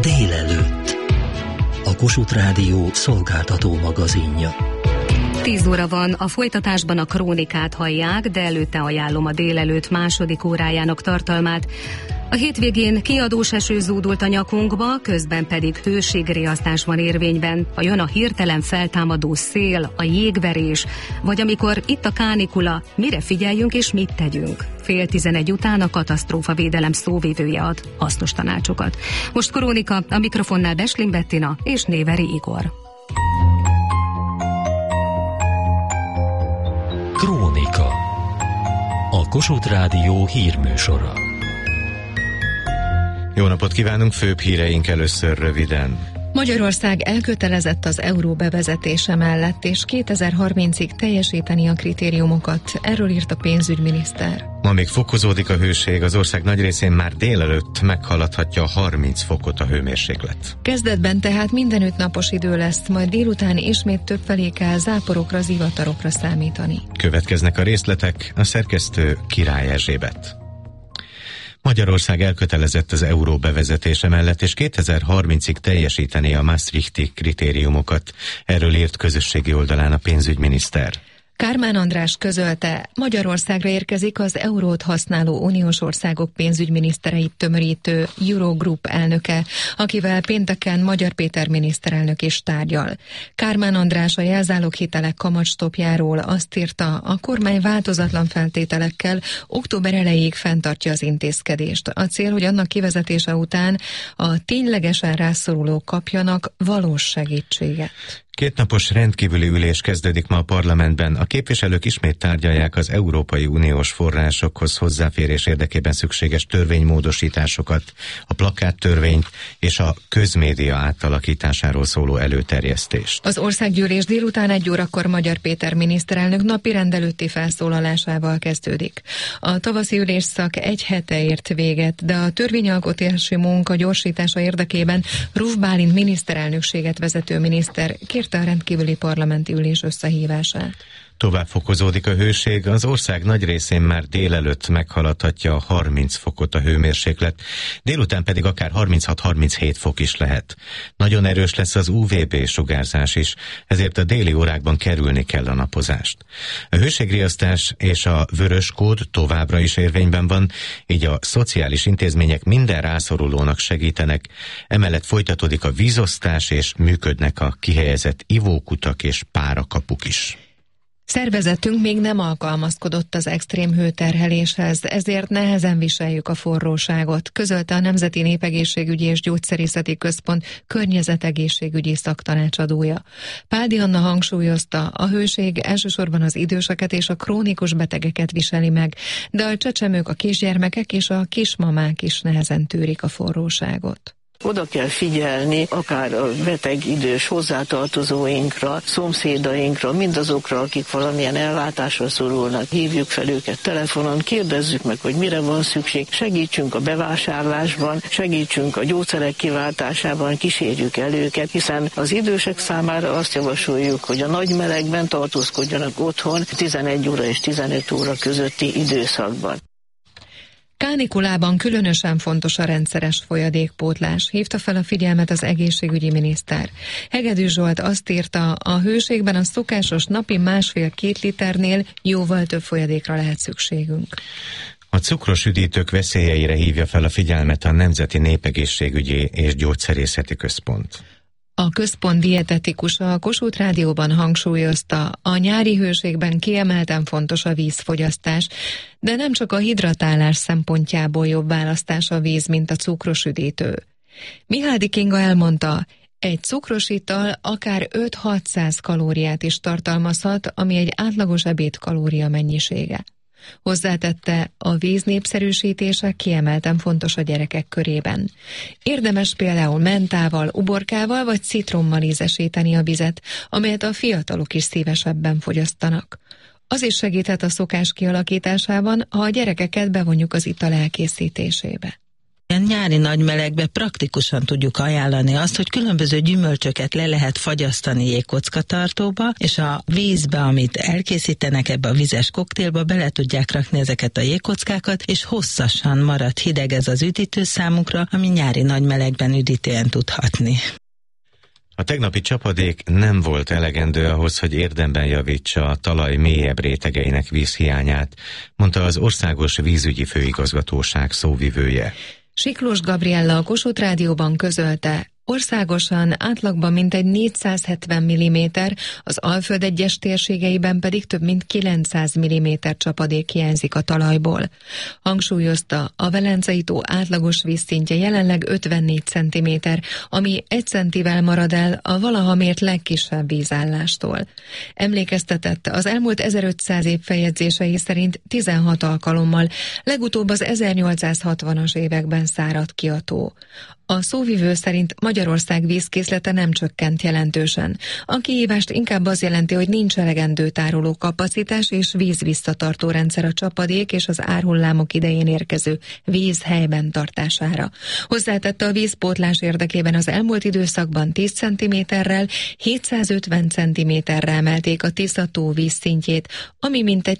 Délelőtt. A Kossuth Rádió szolgáltató magazinja. 10 óra van, a folytatásban a krónikát hallják, de előtte ajánlom a délelőtt második órájának tartalmát. A hétvégén kiadós eső zúdult a nyakunkba, közben pedig hőségriasztás van érvényben. Ha jön a hirtelen feltámadó szél, a jégverés, vagy amikor itt a kánikula, mire figyeljünk és mit tegyünk? 10:30 után a katasztrófavédelem szóvivője ad hasznos tanácsokat. Most krónika, a mikrofonnál Besling Bettina és Néveri Igor. Krónika. A Kossuth Rádió hírműsora. Jó napot kívánunk, főbb híreink először röviden. Magyarország elkötelezett az euró bevezetése mellett, és 2030-ig teljesíteni a kritériumokat, erről írt a pénzügyminiszter. Ma még fokozódik a hőség, az ország nagy részén már délelőtt meghaladhatja a 30 fokot a hőmérséklet. Kezdetben tehát mindenütt napos idő lesz, majd délután ismét többfelé kell záporokra, zivatarokra számítani. Következnek a részletek, a szerkesztő Király Erzsébet. Magyarország elkötelezett az euró bevezetése mellett, és 2030-ig teljesíteni a Maastrichti kritériumokat. Erről írt közösségi oldalán a pénzügyminiszter. Kármán András közölte, Magyarországra érkezik az eurót használó uniós országok pénzügyminisztereit tömörítő Eurogroup elnöke, akivel pénteken Magyar Péter miniszterelnök is tárgyal. Kármán András a jelzáloghitelek kamatstopjáról azt írta, a kormány változatlan feltételekkel október elejéig fenntartja az intézkedést. A cél, hogy annak kivezetése után a ténylegesen rászorulók kapjanak valós segítséget. Kétnapos rendkívüli ülés kezdődik ma a parlamentben. A képviselők ismét tárgyalják az Európai Uniós forrásokhoz hozzáférés érdekében szükséges törvénymódosításokat, a plakáttörvényt és a közmédia átalakításáról szóló előterjesztést. Az országgyűlés délután 1 órakor Magyar Péter miniszterelnök napirend előtti felszólalásával kezdődik. A tavaszi ülésszak 1 hete ért véget, de a törvényalkotási munka gyorsítása érdekében Ruf Bálint miniszterelnökséget vezető miniszter kérte a rendkívüli parlamenti ülés összehívását. Tovább fokozódik a hőség, az ország nagy részén már délelőtt meghaladhatja a 30 fokot a hőmérséklet, délután pedig akár 36-37 fok is lehet. Nagyon erős lesz az UVB sugárzás is, ezért a déli órákban kerülni kell a napozást. A hőségriasztás és a vörös kód továbbra is érvényben van, így a szociális intézmények minden rászorulónak segítenek, emellett folytatódik a vízosztás és működnek a kihelyezett ivókutak és párakapuk is. Szervezetünk még nem alkalmazkodott az extrém hőterheléshez, ezért nehezen viseljük a forróságot, közölte a Nemzeti Népegészségügyi és Gyógyszerészeti Központ környezetegészségügyi szaktanácsadója. Páldi Anna hangsúlyozta, a hőség elsősorban az időseket és a krónikus betegeket viseli meg, de a csecsemők, a kisgyermekek és a kismamák is nehezen tűrik a forróságot. Oda kell figyelni akár a beteg idős hozzátartozóinkra, szomszédainkra, mindazokra, akik valamilyen ellátásra szorulnak. Hívjuk fel őket telefonon, kérdezzük meg, hogy mire van szükség, segítsünk a bevásárlásban, segítsünk a gyógyszerek kiváltásában, kísérjük el őket, hiszen az idősek számára azt javasoljuk, hogy a nagy melegben tartózkodjanak otthon 11 óra és 15 óra közötti időszakban. Kánikulában különösen fontos a rendszeres folyadékpótlás, hívta fel a figyelmet az egészségügyi miniszter. Hegedű Zsolt azt írta, a hőségben a szokásos napi 1,5-2 liternél jóval több folyadékra lehet szükségünk. A cukros üdítők veszélyeire hívja fel a figyelmet a Nemzeti Népegészségügyi és Gyógyszerészeti Központ. A központ dietetikusa a Kossuth Rádióban hangsúlyozta, a nyári hőségben kiemelten fontos a vízfogyasztás, de nem csak a hidratálás szempontjából jobb választás a víz, mint a cukros üdítő. Mihály Kinga elmondta, egy cukros ital akár 5-600 kalóriát is tartalmazhat, ami egy átlagos ebéd kalória mennyisége. Hozzátette, a víz népszerűsítése kiemelten fontos a gyerekek körében. Érdemes például mentával, uborkával vagy citrommal ízesíteni a vizet, amelyet a fiatalok is szívesebben fogyasztanak. Az is segíthet a szokás kialakításában, ha a gyerekeket bevonjuk az ital elkészítésébe. Nyári nagy melegben praktikusan tudjuk ajánlani azt, hogy különböző gyümölcsöket le lehet fagyasztani jégkockatartóba, és a vízbe, amit elkészítenek ebbe a vizes koktélba, bele tudják rakni ezeket a jégkockákat, és hosszasan marad hideg ez az üdítő számukra, ami nyári nagy melegben üdítően tud hatni. A tegnapi csapadék nem volt elegendő ahhoz, hogy érdemben javítsa a talaj mélyebb rétegeinek vízhiányát, mondta az Országos Vízügyi Főigazgatóság szóvivője. Siklós Gabriella a Kossuth Rádióban közölte, országosan átlagban mintegy 470 mm, az Alföld egyes térségeiben pedig több mint 900 mm csapadék hiányzik a talajból. Hangsúlyozta, a Velencei tó átlagos vízszintje jelenleg 54 cm, ami 1 centivel marad el a valaha mért legkisebb vízállástól. Emlékeztetett, az elmúlt 1500 év feljegyzései szerint 16 alkalommal, legutóbb az 1860-as években száradt ki a tó. A szóvivő szerint Magyarország vízkészlete nem csökkent jelentősen. A kihívást inkább az jelenti, hogy nincs elegendő tároló kapacitás és vízvisszatartó rendszer a csapadék és az árhullámok idején érkező víz helyben tartására. Hozzátette, a vízpótlás érdekében az elmúlt időszakban 10 cm-rel, 750 cm-re emelték a Tisza tó vízszintjét, ami mintegy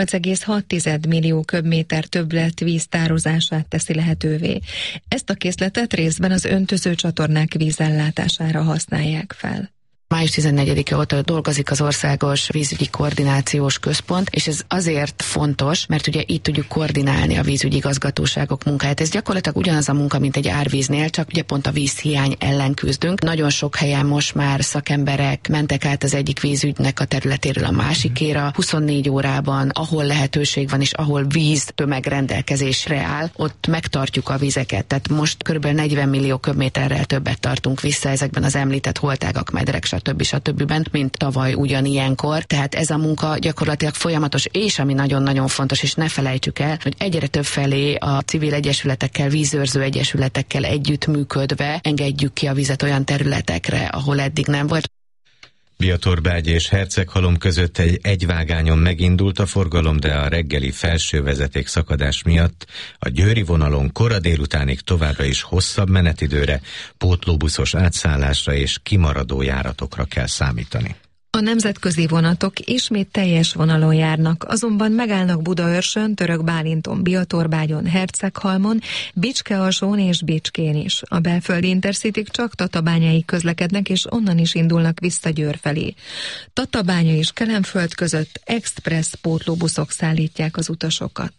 18,6 millió köbméter többlet víz tározását teszi lehetővé. Ezt a készletet részben az öntöző csatornák vízellátására használják fel. Május 14-e óta dolgozik az Országos Vízügyi Koordinációs Központ, és ez azért fontos, mert ugye így tudjuk koordinálni a vízügyi igazgatóságok munkáját. Ez gyakorlatilag ugyanaz a munka, mint egy árvíznél, csak ugye pont a vízhiány ellen küzdünk. Nagyon sok helyen most már szakemberek mentek át az egyik vízügynek a területéről a másikéra. 24 órában, ahol lehetőség van és ahol víz tömeg rendelkezésre áll, ott megtartjuk a vizeket. Tehát most kb. 40 millió köbméterrel többet tartunk vissza ezekben az említett holtágak, mederek, stb. Mint tavaly ugyanilyenkor. Tehát ez a munka gyakorlatilag folyamatos, és ami nagyon-nagyon fontos, és ne felejtsük el, hogy egyre több felé a civil egyesületekkel, vízőrző egyesületekkel együttműködve engedjük ki a vizet olyan területekre, ahol eddig nem volt. Biatorbágy és Herceghalom között egy egyvágányon megindult a forgalom, de a reggeli felső vezeték szakadás miatt a győri vonalon kora délutánig továbbra is hosszabb menetidőre, pótlóbuszos átszállásra és kimaradó járatokra kell számítani. A nemzetközi vonatok ismét teljes vonalon járnak, azonban megállnak Budaörsön, Törökbálinton, Biatorbágyon, Herceghalmon, Bicske-alsón és Bicskén is. A belföldi Intercityk csak Tatabányáig közlekednek, és onnan is indulnak vissza Győr felé. Tatabánya és Kelenföld között express pótlóbuszok szállítják az utasokat.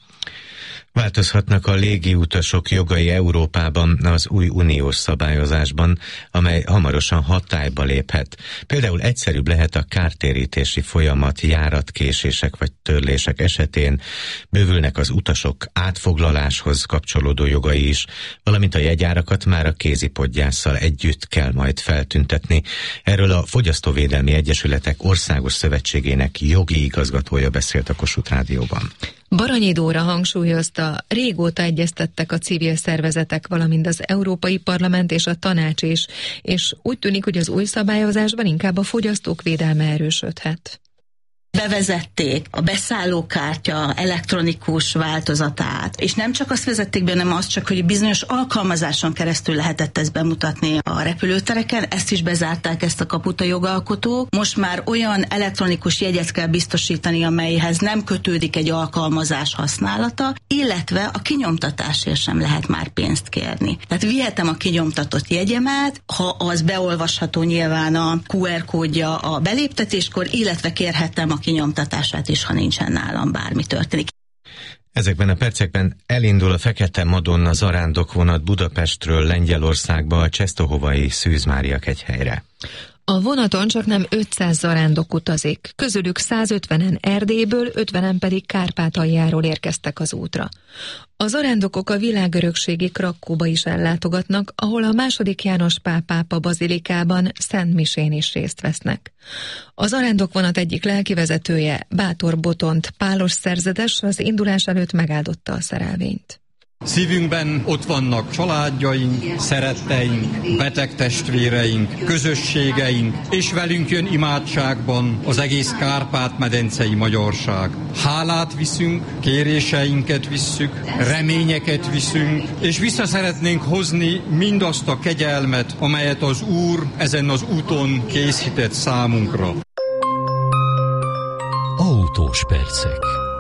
Változhatnak a légiutasok jogai Európában az új uniós szabályozásban, amely hamarosan hatályba léphet. Például egyszerűbb lehet a kártérítési folyamat járatkésések vagy törlések esetén, bővülnek az utasok átfoglaláshoz kapcsolódó jogai is, valamint a jegyárakat már a kézipodgyásszal együtt kell majd feltüntetni. Erről a Fogyasztóvédelmi Egyesületek Országos Szövetségének jogi igazgatója beszélt a Kossuth Rádióban. Baranyi Dóra hangsúlyozta, régóta egyeztettek a civil szervezetek, valamint az Európai Parlament és a Tanács is, és úgy tűnik, hogy az új szabályozásban inkább a fogyasztók védelme erősödhet. Bevezették a beszállókártya elektronikus változatát, és nem csak azt vezették be, hanem azt csak, hogy bizonyos alkalmazáson keresztül lehetett ezt bemutatni a repülőtereken, ezt is bezárták, ezt a kaput a jogalkotók. Most már olyan elektronikus jegyet kell biztosítani, amelyhez nem kötődik egy alkalmazás használata, illetve a kinyomtatásért sem lehet már pénzt kérni. Tehát vihetem a kinyomtatott jegyemet, ha az beolvasható nyilván a QR kódja a beléptetéskor, illetve kérhetem a kinyomtatását is, ha nincsen nálam bármi történik. Ezekben a percekben elindul a Fekete Madonna zarándokvonat Budapestről Lengyelországba, a Czestohovai Szűz Mária kegyhelyre. A vonaton csak nem 500 zarándok utazik, közülük 150-en Erdélyből, 50-en pedig Kárpátaljáról érkeztek az útra. A zarándokok a világörökségi Krakóba is ellátogatnak, ahol a II. János Pál pápa bazilikában Szent Misén is részt vesznek. A zarándokvonat egyik lelkivezetője, Bátor Botont Pálos szerzetes az indulás előtt megáldotta a szerelvényt. Szívünkben ott vannak családjaink, szeretteink, beteg testvéreink, közösségeink, és velünk jön imádságban az egész Kárpát-medencei magyarság. Hálát viszünk, kéréseinket visszük, reményeket viszünk, és vissza szeretnénk hozni mindazt a kegyelmet, amelyet az Úr ezen az úton készített számunkra. Autós percek.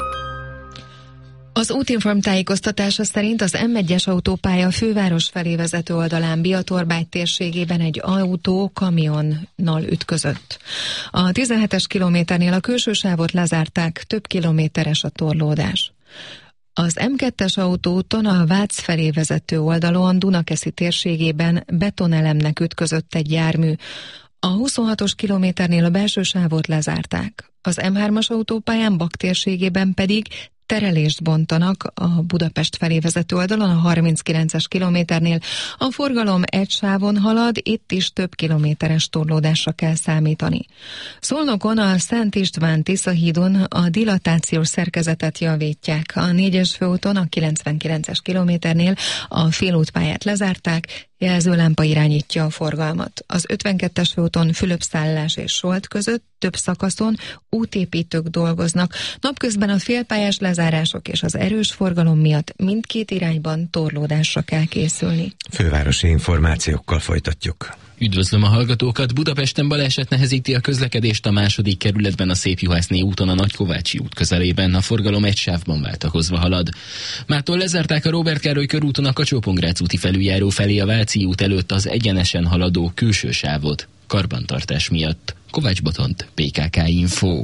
Az Útinform tájékoztatása szerint az M1-es autópálya főváros felé vezető oldalán Biatorbágy térségében egy autó kamionnal ütközött. A 17-es kilométernél a külső sávot lezárták, több kilométeres a torlódás. Az M2-es autóúton a Vác felé vezető oldalon Dunakeszi térségében betonelemnek ütközött egy jármű. A 26-os kilométernél a belső sávot lezárták. Az M3-as autópályán Bak térségében pedig terelést bontanak a Budapest felé vezető oldalon, a 39-es kilométernél. A forgalom egy sávon halad, itt is több kilométeres torlódásra kell számítani. Szolnokon a Szent István-Tisza hídon a dilatációs szerkezetet javítják. A 4-es főúton, a 99-es kilométernél a félútpályát lezárták, jelzőlámpa irányítja a forgalmat. Az 52-es főúton Fülöp-Szállás és Solt között több szakaszon útépítők dolgoznak. Napközben a félpályás lezárások és az erős forgalom miatt mindkét irányban torlódásra kell készülni. Fővárosi információkkal folytatjuk. Üdvözlöm a hallgatókat! Budapesten baleset nehezíti a közlekedést a második kerületben a Szépjuhászné úton a Nagykovácsi út közelében. A forgalom egy sávban váltakozva halad. Mától lezárták a Róbert Károly körúton a Kacsó-Pongrác úti felüljáró felé a Váci út előtt az egyenesen haladó külső sávot karbantartás miatt. Kovács Botont, PKK Info.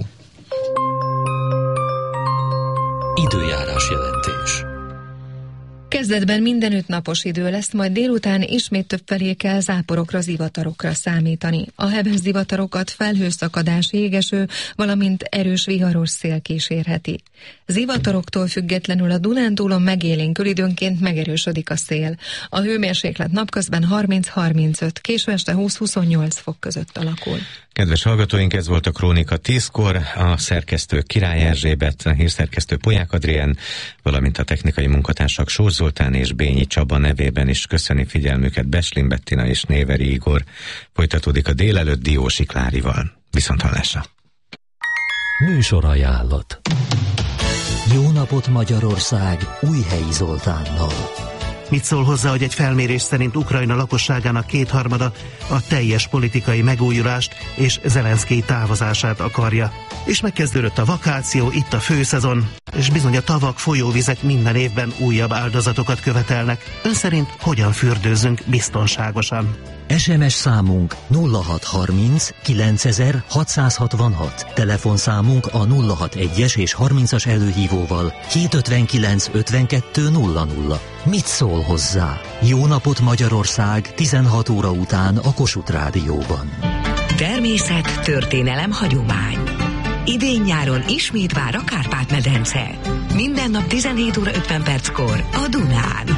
Időjárás jelentés. Kezdetben mindenütt napos idő lesz, majd délután ismét többfelé kell záporokra, zivatarokra számítani. A heves zivatarokat felhőszakadás, jégeső, valamint erős viharos szél kísérheti. Zivataroktól függetlenül a Dunántúlon megélénkül, időnként megerősödik a szél. A hőmérséklet napközben 30-35, késő este 20-28 fok között alakul. Kedves hallgatóink, ez volt a Krónika 10-kor, a szerkesztő Király Erzsébet, a hírszerkesztő Polyák Adrien, valamint a technikai munkatársak Sós Zoltán és Bényi Csaba nevében is köszöni figyelmüket Beslin Bettina és Néveri Igor. Folytatódik a délelőtt Diósi Klárival. Viszonthallásra! Műsorajánlat. Jó napot Magyarország Újhelyi Zoltánnal. Mit szól hozzá, hogy egy felmérés szerint Ukrajna lakosságának 2/3 a teljes politikai megújulást és Zelenszkij távozását akarja? És megkezdődött a vakáció, itt a főszezon, és bizony a tavak, folyóvizek minden évben újabb áldozatokat követelnek. Ön szerint hogyan fürdőzzünk biztonságosan? SMS számunk 0630 9666, telefonszámunk a 061-es és 30-as előhívóval 759 52 00. Mit szól hozzá? Jó napot Magyarország 16 óra után a Kossuth Rádióban. Természet, történelem, hagyomány. Idén-nyáron ismét vár a Kárpát-medence. Minden nap 17 óra 50 perckor a Dunán.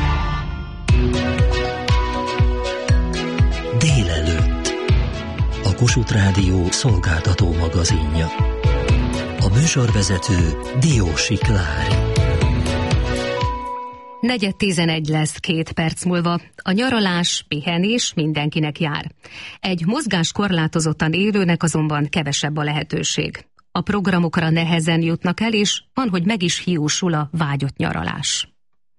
Délelőtt. A Kossuth Rádió szolgáltató magazinja. A műsorvezető Diósi Klári. 4:11 lesz 2 perc múlva. A nyaralás, pihenés mindenkinek jár. Egy mozgáskorlátozottan élőnek azonban kevesebb a lehetőség. A programokra nehezen jutnak el, és van, hogy meg is hiúsul a vágyott nyaralás.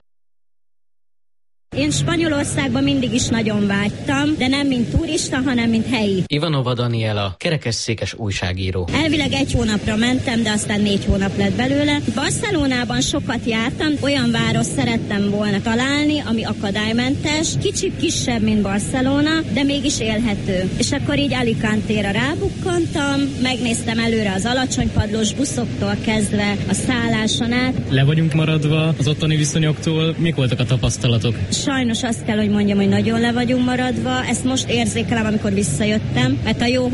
Én Spanyolországban mindig is nagyon vágytam, de nem mint turista, hanem mint helyi. Ivanova Daniela, kerekesszékes újságíró. Elvileg 1 hónapra mentem, de aztán 4 hónap lett belőle. Barcelonában sokat jártam, olyan város szerettem volna találni, ami akadálymentes, kicsit kisebb, mint Barcelona, de mégis élhető. És akkor így Alicante-ra rábukkantam, megnéztem előre az alacsonypadlós buszoktól kezdve a szálláson át. Le vagyunk maradva az ottani viszonyoktól, mik voltak a tapasztalatok? Sajnos azt kell, hogy mondjam, hogy nagyon le vagyunk maradva. Ezt most érzékelem, amikor visszajöttem, mert a jó